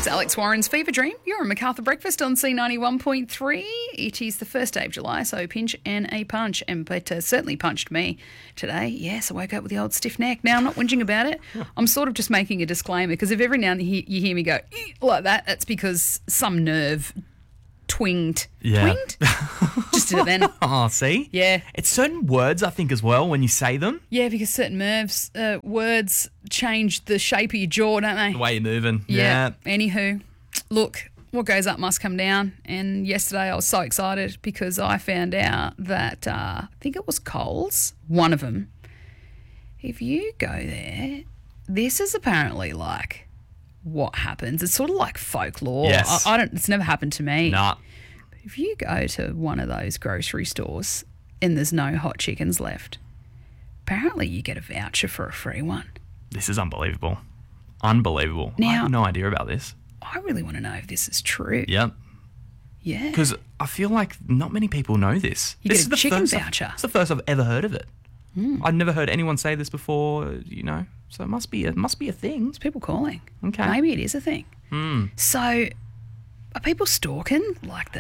It's Alex Warren's Fever Dream. You're on MacArthur Breakfast on C91.3. It is the first day of July, so pinch and a punch. And but certainly punched me today. Yes, I woke up with the old stiff neck. Now, I'm not whinging about it. I'm sort of just making a disclaimer because if every now and then you hear me go like that, that's because some nerve twinged. Yeah. Twinged? Just did it then. Oh, see? Yeah. It's certain words, I think, as well, when you say them. Yeah, because certain words change the shape of your jaw, don't they? The way you're moving. Yeah. Anywho, look, what goes up must come down. And yesterday I was so excited because I found out that I think it was Coles, one of them. If you go there, this is apparently like what happens. It's sort of like folklore. Yes. I don't. It's never happened to me. Nah. But if you go to one of those grocery stores and there's no hot chickens left, apparently you get a voucher for a free one. This is unbelievable. Unbelievable. I Now- have no idea about this. I really want to know if this is true. Yep. Yeah. Because I feel like not many people know this. You This get a is the chicken first voucher. It's the first I've ever heard of it. I've never heard anyone say this before, so it must be a thing. There's people calling. Okay. Maybe it is a thing. So are people stalking like the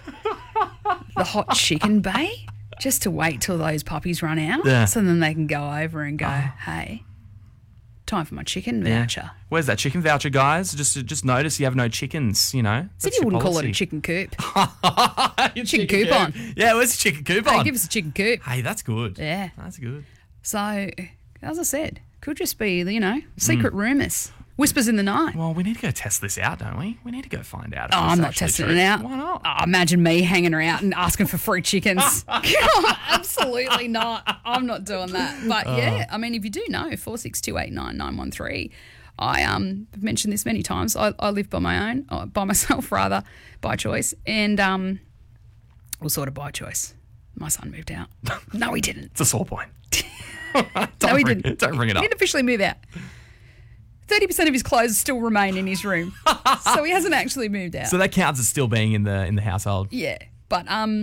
hot chicken bay just to wait till those puppies run out Yeah. so then they can go over and go, hey, time for my chicken voucher. Where's that chicken voucher, guys? Just notice you have no chickens, Said That's you your wouldn't call it a policy. chicken coop. Chicken coupon. Yeah, where's the chicken coupon? Hey, give us a chicken coop. Hey, that's good. Yeah. That's good. So, as I said, could just be, secret rumours. Whispers in the night. Well, we need to go test this out, don't we? We need to go find out. If Oh, this I'm is not actually testing true. it out. Why not? Oh, imagine me hanging her out and asking for free chickens. Absolutely not. I'm not doing that. But yeah, I mean, if you do know, 46289913. I've mentioned this many times. I live by myself rather, by choice, and well, sort of by choice. My son moved out. No, he didn't. It's a sore point. No, he didn't. Don't bring it He up. didn't officially move out. 30% of his clothes still remain in his room, so he hasn't actually moved out. So that counts as still being in the household. Yeah, but I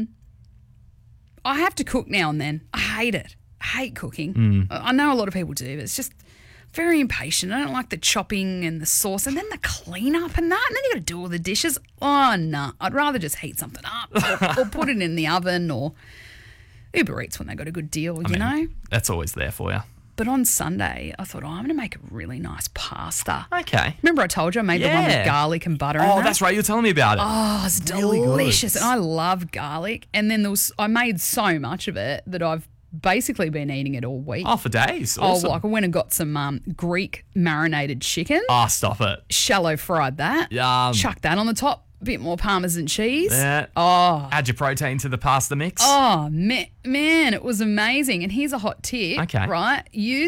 have to cook now and then. I hate it. I hate cooking. I know a lot of people do, but it's just very impatient. I don't like the chopping and the sauce and then the cleanup and that, and then you got to do all the dishes. Oh, no. I'd rather just heat something up or put it in the oven or Uber Eats when they got a good deal, you know? That's always there for you. But on Sunday, I thought, I'm going to make a really nice pasta. Okay. Remember I told you I made the one with Yeah. garlic and butter in Oh, that? that's right. You were telling me about it. Oh, it's Really good. delicious. And I love garlic. And then I made so much of it that I've basically been eating it all week. Oh, for days. Awesome. Like I went and got some Greek marinated chicken, Oh, stop it. shallow fried that, Yum. chuck that on the top, a bit more Parmesan cheese. Yeah. Oh, Add your protein to the pasta mix. oh man, it was amazing. And here's a hot tip, Okay. right?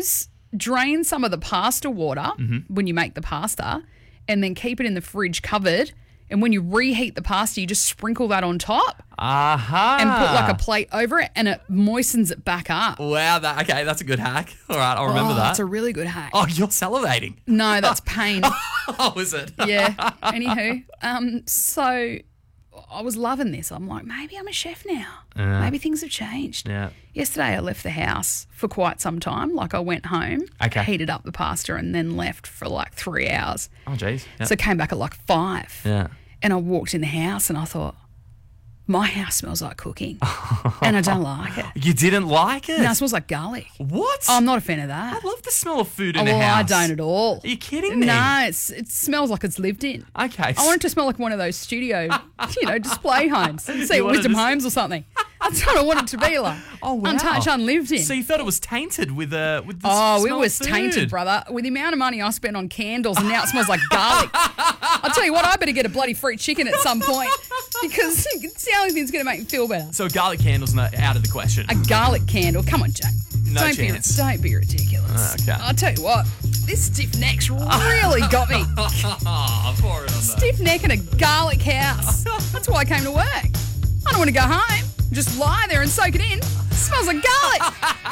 Drain some of the pasta water when you make the pasta and then keep it in the fridge covered. And when you reheat the pasta, you just sprinkle that on top Aha. and put like a plate over it and it moistens it back up. Wow, okay, that's a good hack. All right, I'll remember that. It's a really good hack. Oh, you're salivating. No, that's pain. Oh, is it? Yeah. Anywho, so I was loving this. I'm like, maybe I'm a chef now. Maybe things have changed. Yeah. Yesterday I left the house for quite some time. Like I went home, Okay. heated up the pasta and then left for like 3 hours. Oh, geez. Yep. So came back at like 5. Yeah. And I walked in the house and I thought, my house smells like cooking. And I don't like it. You didn't like it? No, it smells like garlic. What? I'm not a fan of that. I love the smell of food in Oh, a well, house. I don't at all. Are you kidding me? No, it smells like it's lived in. Okay. I want it to smell like one of those studio, display homes. See, You wanted Wisdom to- Homes or something. That's what I want it to be like. Oh, wow. Untouched, unlived in. So you thought it was tainted with the Oh, smell it was of food. tainted, brother. With the amount of money I spent on candles and now it smells like garlic. I'll tell you what, I better get a bloody free chicken at some point because it's the only thing that's going to make me feel better. So garlic candles not out of the question. A garlic candle. Come on, Jack. No don't chance. Don't be ridiculous. Okay. I'll tell you what, this stiff neck's really got me. Oh, pour it on that. Stiff neck in a garlic house. That's why I came to work. I don't want to go home. Just lie there and soak it in. It smells like garlic.